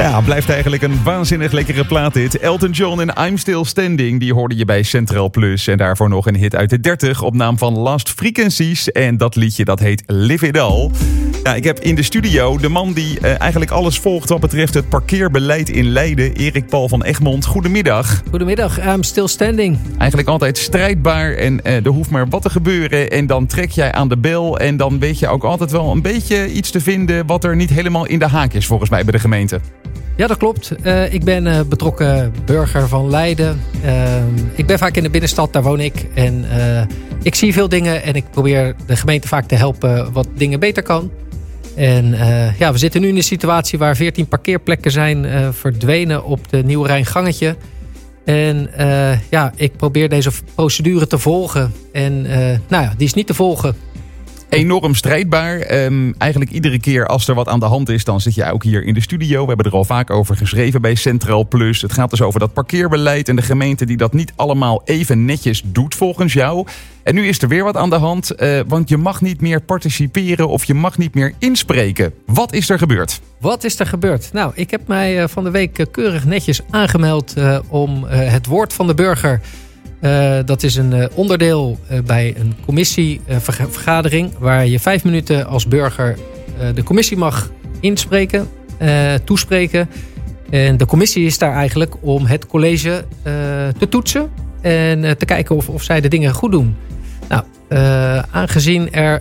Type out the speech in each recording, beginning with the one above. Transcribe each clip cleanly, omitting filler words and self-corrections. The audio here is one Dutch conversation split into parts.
Ja, blijft eigenlijk een waanzinnig lekkere plaat dit. Elton John en I'm Still Standing, die hoorde je bij Central Plus. En daarvoor nog een hit uit de 30 op naam van Last Frequencies. En dat liedje dat heet Live It All. Ja, ik heb in de studio de man die eigenlijk alles volgt wat betreft het parkeerbeleid in Leiden. Erik Paul van Egmond. Goedemiddag. Goedemiddag, I'm Still Standing. Eigenlijk altijd strijdbaar en er hoeft maar wat te gebeuren. En dan trek jij aan de bel en dan weet je ook altijd wel een beetje iets te vinden wat er niet helemaal in de haak is volgens mij bij de gemeente. Ja, dat klopt. Ik ben betrokken burger van Leiden. Ik ben vaak in de binnenstad, daar woon ik. En ik zie veel dingen en ik probeer de gemeente vaak te helpen wat dingen beter kan. En we zitten nu in een situatie waar 14 parkeerplekken zijn verdwenen op de Nieuwe Rijngangetje. En ik probeer deze procedure te volgen. En die is niet te volgen. Enorm strijdbaar. Eigenlijk iedere keer als er wat aan de hand is, dan zit je ook hier in de studio. We hebben er al vaak over geschreven bij Centraal Plus. Het gaat dus over dat parkeerbeleid en de gemeente die dat niet allemaal even netjes doet volgens jou. En nu is er weer wat aan de hand, want je mag niet meer participeren of je mag niet meer inspreken. Wat is er gebeurd? Wat is er gebeurd? Nou, ik heb mij van de week keurig netjes aangemeld om het woord van de burger. Dat is een onderdeel bij een commissievergadering waar je 5 minuten als burger de commissie mag inspreken, toespreken. En de commissie is daar eigenlijk om het college te toetsen en te kijken of zij de dingen goed doen. Nou, aangezien er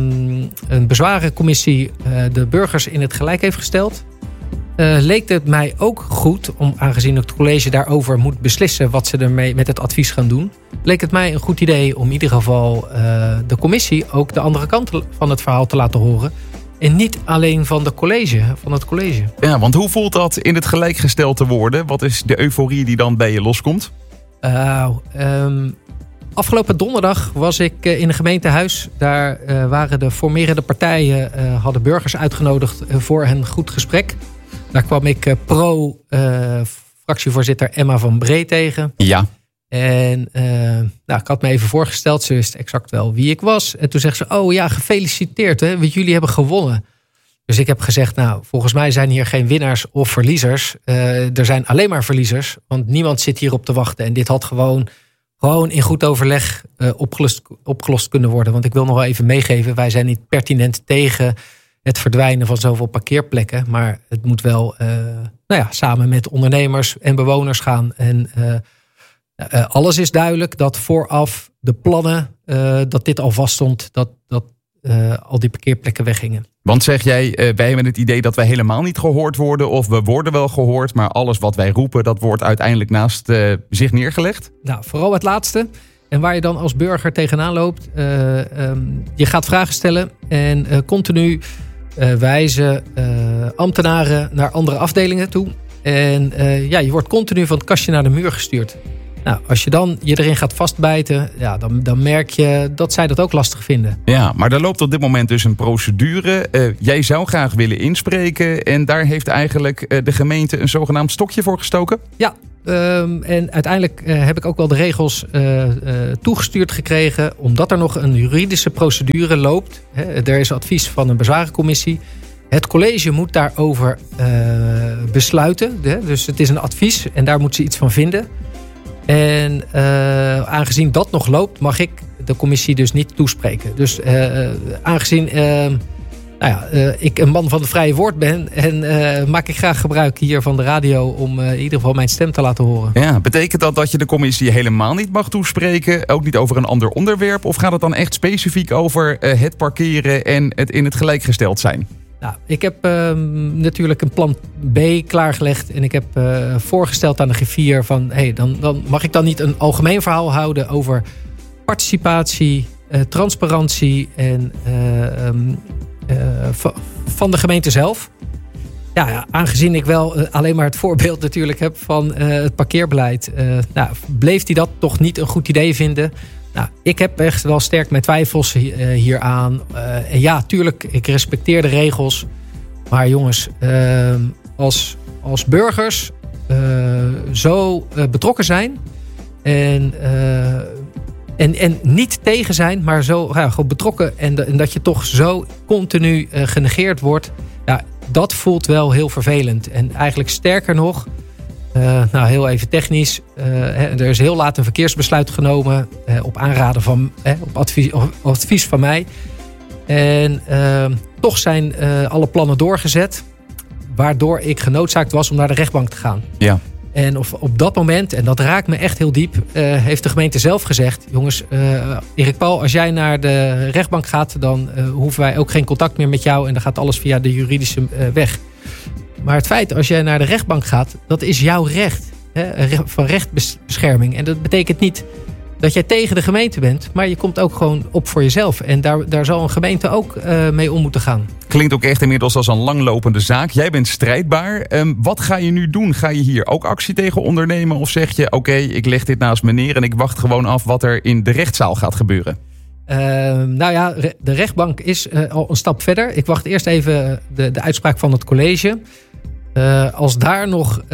een bezwarencommissie de burgers in het gelijk heeft gesteld, leek het mij ook goed, aangezien het college daarover moet beslissen wat ze ermee met het advies gaan doen, leek het mij een goed idee om in ieder geval de commissie ook de andere kant van het verhaal te laten horen. En niet alleen van het college. Ja, want hoe voelt dat in het gelijk gesteld te worden? Wat is de euforie die dan bij je loskomt? Afgelopen donderdag was ik in een gemeentehuis. Daar waren de formerende partijen, hadden burgers uitgenodigd voor een goed gesprek. Daar kwam ik fractievoorzitter Emma van Bree tegen. Ja. En ik had me even voorgesteld. Ze wist exact wel wie ik was. En toen zegt ze, oh ja, gefeliciteerd, hè, want jullie hebben gewonnen. Dus ik heb gezegd, volgens mij zijn hier geen winnaars of verliezers. Er zijn alleen maar verliezers. Want niemand zit hierop te wachten. En dit had gewoon in goed overleg opgelost kunnen worden. Want ik wil nog wel even meegeven, wij zijn niet pertinent tegen het verdwijnen van zoveel parkeerplekken. Maar het moet wel samen met ondernemers en bewoners gaan. En alles is duidelijk dat vooraf de plannen, dat dit al vaststond, dat al die parkeerplekken weggingen. Want zeg jij, wij hebben het idee dat wij helemaal niet gehoord worden, of we worden wel gehoord, maar alles wat wij roepen, dat wordt uiteindelijk naast zich neergelegd? Nou, vooral het laatste. En waar je dan als burger tegenaan loopt, je gaat vragen stellen en continu wijzen ambtenaren naar andere afdelingen toe. En je wordt continu van het kastje naar de muur gestuurd. Nou, als je dan je erin gaat vastbijten, dan merk je dat zij dat ook lastig vinden. Ja, maar er loopt op dit moment dus een procedure. Jij zou graag willen inspreken en daar heeft eigenlijk de gemeente een zogenaamd stokje voor gestoken? Ja, en uiteindelijk heb ik ook wel de regels toegestuurd gekregen, omdat er nog een juridische procedure loopt. Er is advies van een bezwarencommissie. Het college moet daarover besluiten. Dus het is een advies en daar moet ze iets van vinden. En aangezien dat nog loopt, mag ik de commissie dus niet toespreken. Dus aangezien ik een man van het vrije woord ben en maak ik graag gebruik hier van de radio om in ieder geval mijn stem te laten horen. Ja, betekent dat je de commissie helemaal niet mag toespreken? Ook niet over een ander onderwerp? Of gaat het dan echt specifiek over het parkeren en het in het gelijkgesteld zijn? Nou, ik heb natuurlijk een plan B klaargelegd. En ik heb voorgesteld aan de griffier van, dan mag ik dan niet een algemeen verhaal houden over participatie, transparantie en van de gemeente zelf. Ja, aangezien ik wel alleen maar het voorbeeld natuurlijk heb van het parkeerbeleid, bleef hij dat toch niet een goed idee vinden. Nou, ik heb echt wel sterk mijn twijfels hieraan. En ja, tuurlijk, ik respecteer de regels. Maar jongens, als burgers zo betrokken zijn en niet tegen zijn, maar zo gewoon betrokken en dat je toch zo continu genegeerd wordt. Ja, dat voelt wel heel vervelend. En eigenlijk sterker nog, heel even technisch. Er is heel laat een verkeersbesluit genomen op aanraden van, op advies van mij. En toch zijn alle plannen doorgezet, waardoor ik genoodzaakt was om naar de rechtbank te gaan. Ja. En op dat moment, en dat raakt me echt heel diep, heeft de gemeente zelf gezegd: jongens, Erik Paul, als jij naar de rechtbank gaat, dan hoeven wij ook geen contact meer met jou en dan gaat alles via de juridische weg. Maar het feit, als jij naar de rechtbank gaat, dat is jouw recht. Van rechtsbescherming. En dat betekent niet dat jij tegen de gemeente bent, maar je komt ook gewoon op voor jezelf. En daar zal een gemeente ook mee om moeten gaan. Klinkt ook echt inmiddels als een langlopende zaak. Jij bent strijdbaar. Wat ga je nu doen? Ga je hier ook actie tegen ondernemen? Of zeg je, oké, ik leg dit naast me neer en ik wacht gewoon af wat er in de rechtszaal gaat gebeuren? De rechtbank is al een stap verder. Ik wacht eerst even de uitspraak van het college. Als daar nog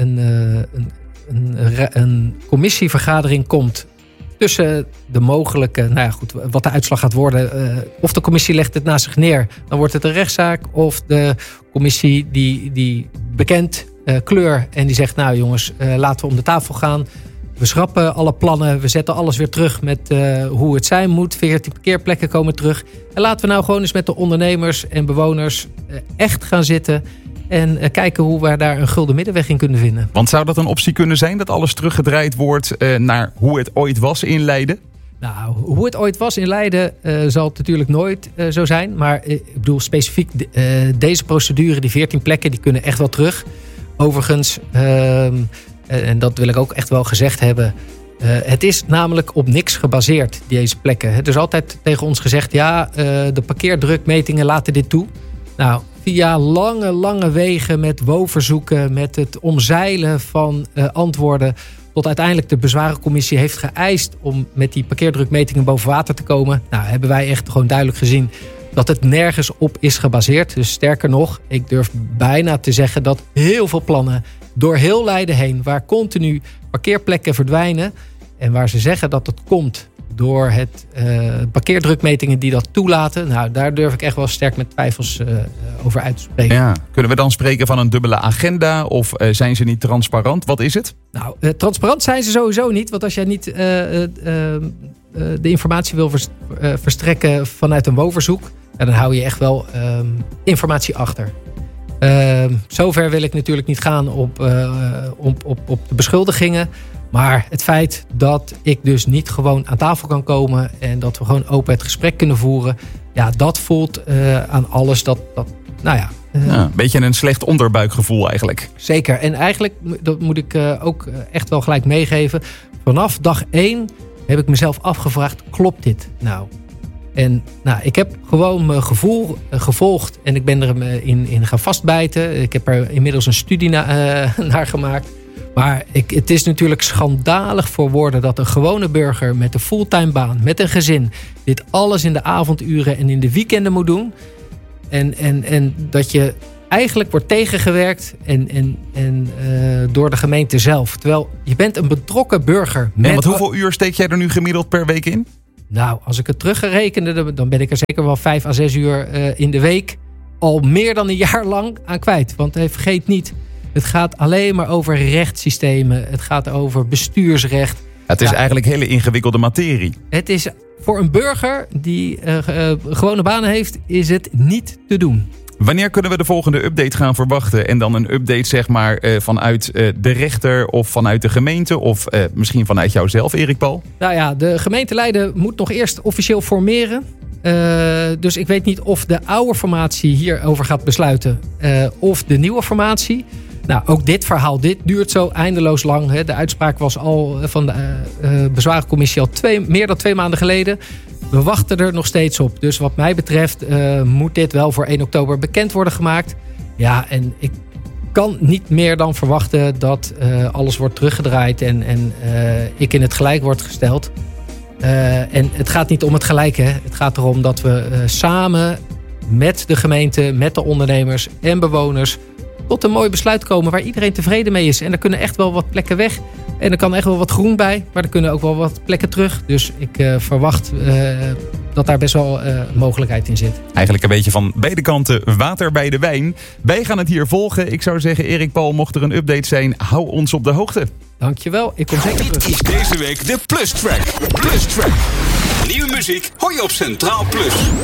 een commissievergadering komt tussen de mogelijke, wat de uitslag gaat worden. Of de commissie legt het naast zich neer, dan wordt het een rechtszaak. Of de commissie die bekent kleur en die zegt, nou jongens, laten we om de tafel gaan. We schrappen alle plannen, we zetten alles weer terug met hoe het zijn moet. 14 parkeerplekken komen terug. En laten we nou gewoon eens met de ondernemers en bewoners echt gaan zitten en kijken hoe we daar een gulden middenweg in kunnen vinden. Want zou dat een optie kunnen zijn, dat alles teruggedraaid wordt naar hoe het ooit was in Leiden? Nou, hoe het ooit was in Leiden zal het natuurlijk nooit zo zijn. Maar ik bedoel specifiek deze procedure, die 14 plekken, die kunnen echt wel terug. Overigens, en dat wil ik ook echt wel gezegd hebben, het is namelijk op niks gebaseerd, deze plekken. Er is altijd tegen ons gezegd, de parkeerdrukmetingen laten dit toe. Nou, via lange wegen met WO-verzoeken, met het omzeilen van antwoorden, tot uiteindelijk de bezwarencommissie heeft geëist om met die parkeerdrukmetingen boven water te komen. Nou, hebben wij echt gewoon duidelijk gezien dat het nergens op is gebaseerd. Dus sterker nog, ik durf bijna te zeggen dat heel veel plannen door heel Leiden heen, waar continu parkeerplekken verdwijnen en waar ze zeggen dat het komt door het parkeerdrukmetingen die dat toelaten. Nou, daar durf ik echt wel sterk met twijfels over uit te spreken. Ja. Kunnen we dan spreken van een dubbele agenda of zijn ze niet transparant? Wat is het? Nou, transparant zijn ze sowieso niet. Want als jij niet de informatie wil verstrekken vanuit een WO-verzoek, dan hou je echt wel informatie achter. Zover wil ik natuurlijk niet gaan op de beschuldigingen. Maar het feit dat ik dus niet gewoon aan tafel kan komen en dat we gewoon open het gesprek kunnen voeren, dat voelt aan alles een beetje een slecht onderbuikgevoel eigenlijk. Zeker. En eigenlijk, dat moet ik ook echt wel gelijk meegeven, vanaf dag 1 heb ik mezelf afgevraagd, klopt dit nou? En ik heb gewoon mijn gevoel gevolgd en ik ben er in gaan vastbijten. Ik heb er inmiddels een studie naar gemaakt. Maar het is natuurlijk schandalig voor woorden dat een gewone burger met een fulltime baan, met een gezin, dit alles in de avonduren en in de weekenden moet doen. En dat je eigenlijk wordt tegengewerkt door de gemeente zelf. Terwijl je bent een betrokken burger. Want hoeveel uur steek jij er nu gemiddeld per week in? Nou, als ik het teruggerekende, dan ben ik er zeker wel 5 à 6 uur in de week al meer dan een jaar lang aan kwijt. Want vergeet niet, het gaat alleen maar over rechtssystemen. Het gaat over bestuursrecht. Het is eigenlijk hele ingewikkelde materie. Het is voor een burger die gewone banen heeft, is het niet te doen. Wanneer kunnen we de volgende update gaan verwachten? En dan een update zeg maar vanuit de rechter of vanuit de gemeente of misschien vanuit jouzelf, Erik Paul? Nou ja, de gemeente Leiden moet nog eerst officieel formeren. Dus ik weet niet of de oude formatie hierover gaat besluiten of de nieuwe formatie. Nou, ook dit verhaal, dit duurt zo eindeloos lang. Hè. De uitspraak was al van de bezwarencommissie al meer dan 2 maanden geleden. We wachten er nog steeds op. Dus wat mij betreft moet dit wel voor 1 oktober bekend worden gemaakt. Ja, en ik kan niet meer dan verwachten dat alles wordt teruggedraaid en ik in het gelijk word gesteld. En het gaat niet om het gelijk, hè. Het gaat erom dat we samen met de gemeente, met de ondernemers en bewoners tot een mooi besluit komen waar iedereen tevreden mee is. En er kunnen echt wel wat plekken weg. En er kan echt wel wat groen bij. Maar er kunnen ook wel wat plekken terug. Dus ik verwacht dat daar best wel mogelijkheid in zit. Eigenlijk een beetje van beide kanten water bij de wijn. Wij gaan het hier volgen. Ik zou zeggen, Erik Paul, mocht er een update zijn, hou ons op de hoogte. Dankjewel, ik kom zeker terug. Dit is deze week de Plus Track. Plus Track. Nieuwe muziek hoor je op Centraal Plus.